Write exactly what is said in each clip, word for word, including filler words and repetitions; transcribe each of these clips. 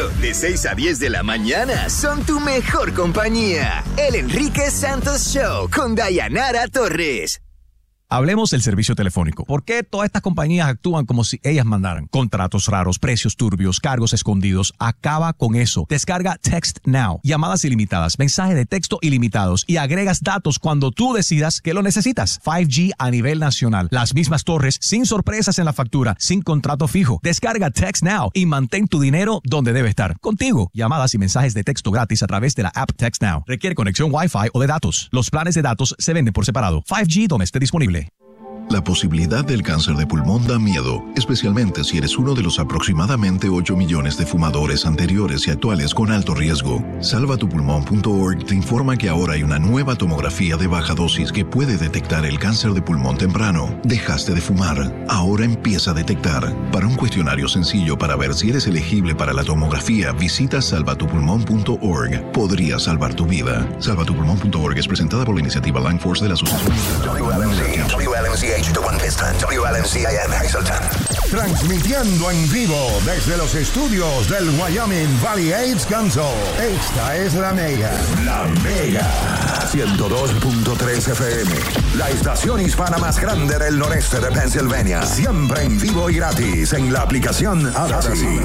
radio, de seis a diez de la mañana, son tu mejor compañía. El Enrique Santos Show con Dayanara Torres. Hablemos del servicio telefónico. ¿Por qué todas estas compañías actúan como si ellas mandaran? Contratos raros, precios turbios, cargos escondidos. Acaba con eso. Descarga Text Now. Llamadas ilimitadas, mensajes de texto ilimitados y agregas datos cuando tú decidas que lo necesitas. cinco G a nivel nacional. Las mismas torres, sin sorpresas en la factura, sin contrato fijo. Descarga Text Now y mantén tu dinero donde debe estar. Contigo. Llamadas y mensajes de texto gratis a través de la app Text Now. Requiere conexión Wi-Fi o de datos. Los planes de datos se venden por separado. cinco G donde esté disponible. La posibilidad del cáncer de pulmón da miedo, especialmente si eres uno de los aproximadamente ocho millones de fumadores anteriores y actuales con alto riesgo. salva tu pulmón punto org te informa que ahora hay una nueva tomografía de baja dosis que puede detectar el cáncer de pulmón temprano. Dejaste de fumar, ahora empieza a detectar. Para un cuestionario sencillo para ver si eres elegible para la tomografía, visita salva tu pulmón punto org. Podría salvar tu vida. salva tu pulmón punto org es presentada por la iniciativa Line Force de la Asociación W L M C H, the one piston, W L M C I M, Hazleton. Transmitiendo en vivo desde los estudios del Wyoming Valley AIDS Council. Esta es La Mega. La Mega. ciento dos punto tres F M. La estación hispana más grande del noreste de Pennsylvania. Siempre en vivo y gratis en la aplicación Odyssey.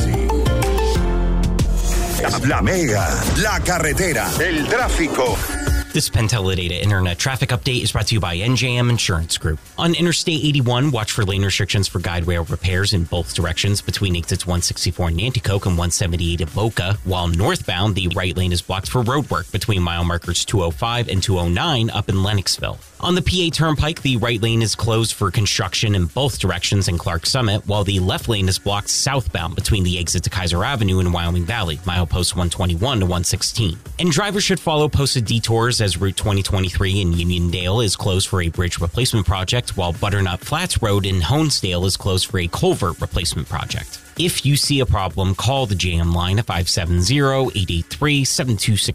La Mega. La carretera. El tráfico. This Penn Teledata Internet Traffic Update is brought to you by N J M Insurance Group. On Interstate eighty-one, watch for lane restrictions for guide rail repairs in both directions between exits one sixty-four in Nanticoke and one seventy-eight at Boca, while northbound, the right lane is blocked for road work between mile markers two oh five and two oh nine up in Lennoxville. On the P A Turnpike, the right lane is closed for construction in both directions in Clark Summit, while the left lane is blocked southbound between the exit to Kaiser Avenue in Wyoming Valley, mileposts one twenty-one to one sixteen. And drivers should follow posted detours as Route twenty twenty-three in Uniondale is closed for a bridge replacement project, while Butternut Flats Road in Honesdale is closed for a culvert replacement project. If you see a problem, call the J M line at five seven zero, eight eight three, seven two six